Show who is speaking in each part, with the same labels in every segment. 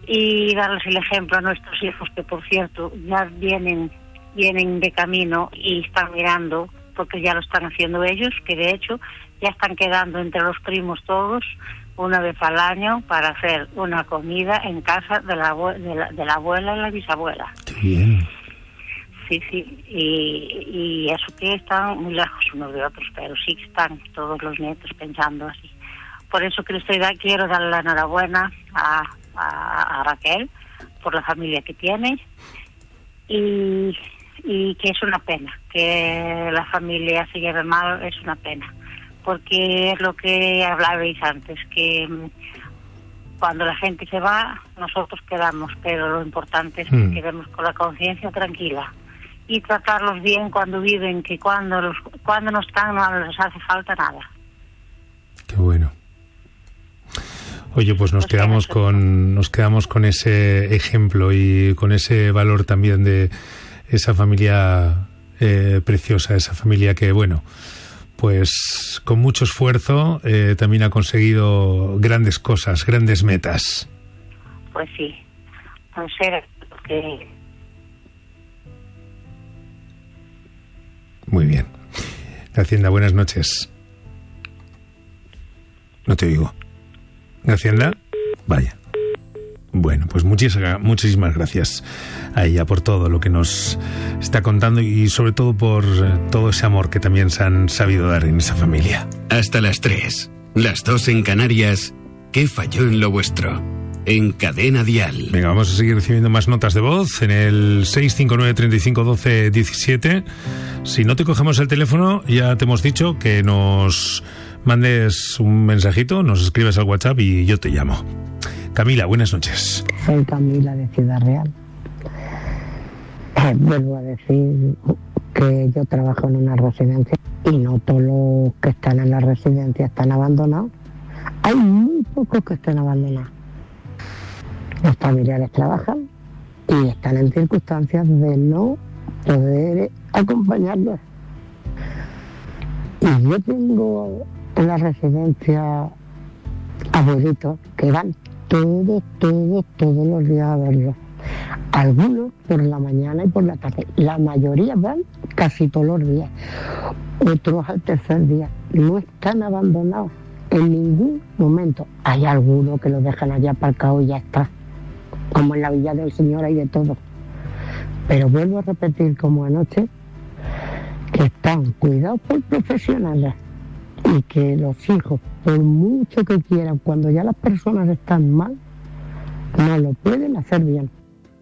Speaker 1: y darles el ejemplo a nuestros hijos, que por cierto ya vienen de camino y están mirando, porque ya lo están haciendo ellos, que de hecho ya están quedando entre los primos todos una vez al año para hacer una comida en casa de la abuela y la bisabuela.
Speaker 2: Qué bien.
Speaker 1: Sí, y eso que están muy lejos unos de otros, pero sí que están todos los nietos pensando así. Por eso quiero darle la enhorabuena a Raquel por la familia que tiene, y que es una pena que la familia se lleve mal, es una pena, porque es lo que hablabais antes, que cuando la gente se va, nosotros quedamos, pero lo importante es que quedemos con la conciencia tranquila y tratarlos bien cuando viven, que cuando no están no les hace falta nada.
Speaker 2: Qué bueno. Oye, pues nos quedamos con ese ejemplo y con ese valor también de esa familia preciosa, esa familia que, bueno, pues con mucho esfuerzo también ha conseguido grandes cosas, grandes metas.
Speaker 1: Pues sí, pues era que...
Speaker 2: Muy bien. Graciela, buenas noches. No te oigo. Graciela, vaya. Bueno, pues muchísimas gracias a ella por todo lo que nos está contando y sobre todo por todo ese amor que también se han sabido dar en esa familia.
Speaker 3: Hasta las 3, las 2 en Canarias. ¿Qué falló en lo vuestro? En Cadena Dial.
Speaker 2: Venga, vamos a seguir recibiendo más notas de voz en el 659 35 12 17. Si no te cogemos el teléfono, ya te hemos dicho que nos mandes un mensajito, nos escribes al WhatsApp y yo te llamo. Camila, buenas noches.
Speaker 4: Soy Camila de Ciudad Real. Vuelvo a decir que yo trabajo en una residencia y no todos los que están en la residencia están abandonados. Hay muy pocos que estén abandonados. Los familiares trabajan y están en circunstancias de no poder acompañarlos. Y yo tengo en la residencia abuelitos que van todos los días a verlos. Algunos por la mañana y por la tarde. La mayoría van casi todos los días. Otros al tercer día. No están abandonados en ningún momento. Hay algunos que los dejan allá aparcados y ya está. Como en la Villa del Señor hay de todo. Pero vuelvo a repetir como anoche, que están cuidados por profesionales y que los hijos, por mucho que quieran, cuando ya las personas están mal, no lo pueden hacer bien.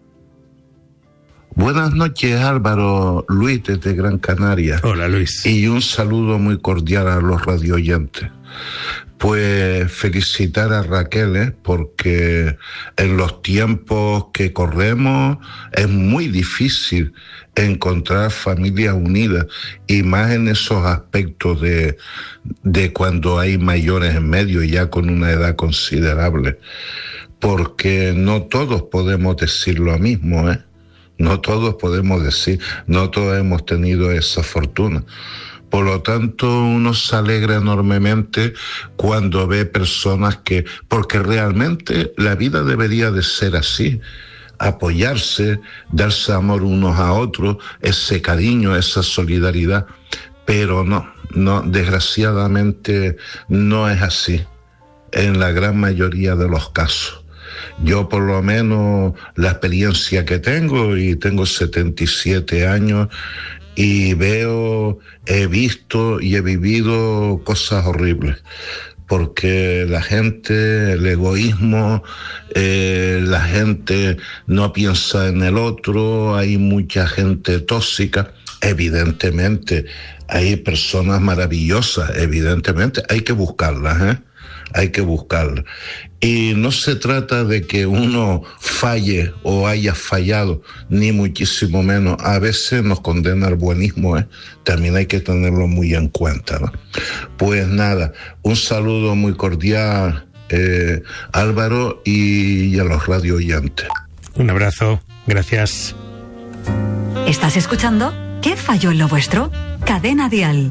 Speaker 5: Buenas noches, Álvaro. Luis desde Gran Canaria.
Speaker 2: Hola, Luis.
Speaker 5: Y un saludo muy cordial a los radioyentes. Pues felicitar a Raquel, porque en los tiempos que corremos es muy difícil encontrar familias unidas, y más en esos aspectos de cuando hay mayores en medio y ya con una edad considerable, porque no todos podemos decir lo mismo, no todos podemos decir, no todos hemos tenido esa fortuna. Por lo tanto, uno se alegra enormemente cuando ve personas porque realmente la vida debería de ser así, apoyarse, darse amor unos a otros, ese cariño, esa solidaridad, pero no, desgraciadamente no es así en la gran mayoría de los casos. Yo por lo menos la experiencia que tengo, y tengo 77 años, y he visto y he vivido cosas horribles, porque la gente, el egoísmo, la gente no piensa en el otro, hay mucha gente tóxica. Evidentemente hay personas maravillosas, evidentemente hay que buscarlas, hay que buscarlas. Y no se trata de que uno falle o haya fallado, ni muchísimo menos. A veces nos condena al buenismo, también hay que tenerlo muy en cuenta, ¿no? Pues nada, un saludo muy cordial, Álvaro, y a los radio oyentes.
Speaker 2: Un abrazo, gracias.
Speaker 6: ¿Estás escuchando? ¿Qué falló en lo vuestro? Cadena Dial.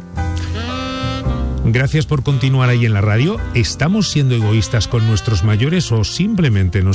Speaker 2: Gracias por continuar ahí en la radio. ¿Estamos siendo egoístas con nuestros mayores o simplemente nos